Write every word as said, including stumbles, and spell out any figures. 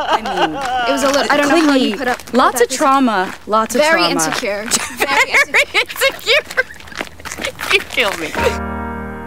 I mean, it was a little. I don't clingy, know how you put up. Lots of this. trauma. Lots of Very trauma. insecure. Very insecure. You kill me.